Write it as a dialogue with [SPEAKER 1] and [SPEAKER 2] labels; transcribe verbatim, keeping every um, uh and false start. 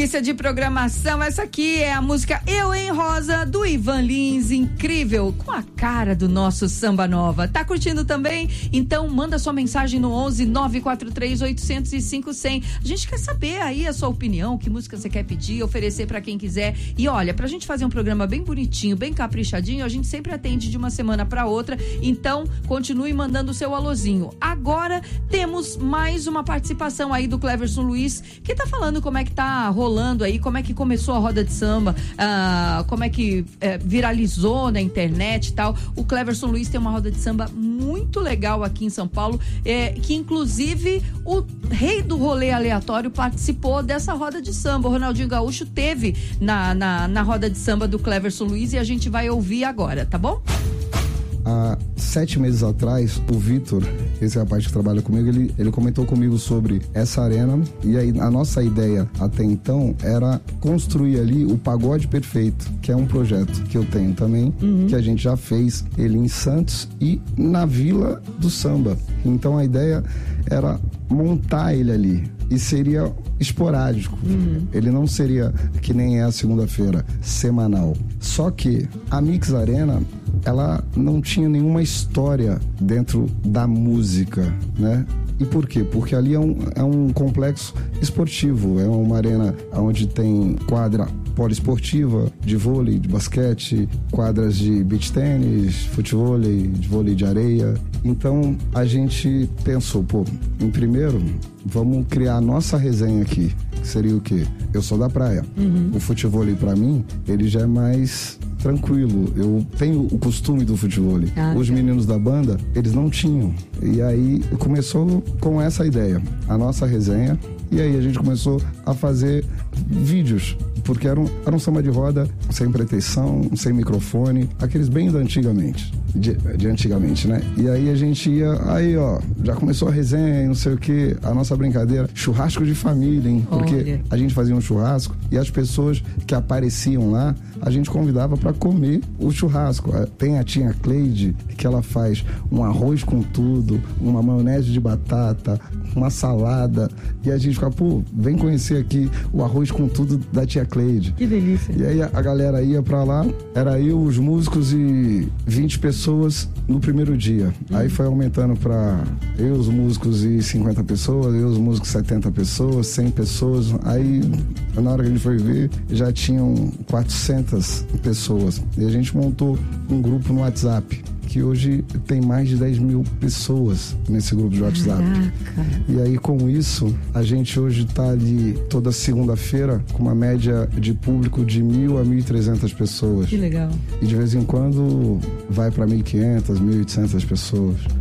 [SPEAKER 1] De programação, essa aqui é a música Eu em Rosa, do Ivan Lins, incrível, com a cara do nosso Samba Nova. Tá curtindo também? Então manda sua mensagem no onze nove quatro três oito zero zero cinco zero zero. A gente quer saber aí a sua opinião, que música você quer pedir, oferecer pra quem quiser. E olha, pra gente fazer um programa bem bonitinho, bem caprichadinho, a gente sempre atende de uma semana pra outra, então continue mandando o seu alôzinho. Agora temos mais uma participação aí do Cleverson Luiz, que tá falando como é que tá rolando aí, como é que começou a roda de samba, ah, como é que é, viralizou na internet e tal. O Cleverson Luiz tem uma roda de samba muito legal aqui em São Paulo, é, que inclusive o rei do rolê aleatório participou dessa roda de samba. O Ronaldinho Gaúcho teve na, na, na roda de samba do Cleverson Luiz e a gente vai ouvir agora, tá bom?
[SPEAKER 2] Há sete meses atrás, o Vitor, esse rapaz que trabalha comigo, ele, ele comentou comigo sobre essa arena, e aí a nossa ideia até então era construir ali o Pagode Perfeito, que é um projeto que eu tenho também, uhum. que a gente já fez ele em Santos e na Vila do Samba. Então a ideia era montar ele ali, e seria esporádico. Uhum. Ele não seria, que nem é a segunda-feira, semanal. Só que a Mix Arena, ela não tinha nenhuma história dentro da música, né? E por quê? Porque ali é um, é um complexo esportivo, é uma arena onde tem quadra poliesportiva de vôlei, de basquete, quadras de beach tênis, futevôlei, de vôlei de areia. Então a gente pensou, pô, em primeiro, vamos criar a nossa resenha aqui, que seria o quê? Eu sou da praia. Uhum. O futevôlei pra mim, ele já é mais tranquilo. Eu tenho o costume do futevôlei. Ah, Os meninos da banda, eles não tinham. E aí começou com essa ideia, a nossa resenha. E aí a gente começou a fazer vídeos, porque era um, era um samba de roda sem pretensão, sem microfone, aqueles bem da antigamente, de, de antigamente, né? E aí a gente ia, aí ó, já começou a resenha, não sei o que, a nossa brincadeira, churrasco de família, hein? Porque Olha. a gente fazia um churrasco e as pessoas que apareciam lá, a gente convidava para comer o churrasco. Tem a tia Cleide, que ela faz um arroz com tudo, uma maionese de batata, uma salada, e a gente fica, pô, vem conhecer aqui o arroz com tudo da tia Cleide.
[SPEAKER 1] Que delícia.
[SPEAKER 2] E aí a, a galera ia pra lá, era eu, os músicos e vinte pessoas no primeiro dia. Hum. Aí foi aumentando pra eu, os músicos e cinquenta pessoas, eu, os músicos setenta pessoas, cem pessoas. Aí, na hora que a gente foi ver, já tinham quatrocentas pessoas. E a gente montou um grupo no WhatsApp, que hoje tem mais de dez mil pessoas nesse grupo de WhatsApp. Caraca. E aí, com isso, a gente hoje tá ali toda segunda-feira com uma média de público de mil a mil e trezentas pessoas.
[SPEAKER 1] Que legal.
[SPEAKER 2] E de vez em quando vai para mil e quinhentas, mil e oitocentas pessoas.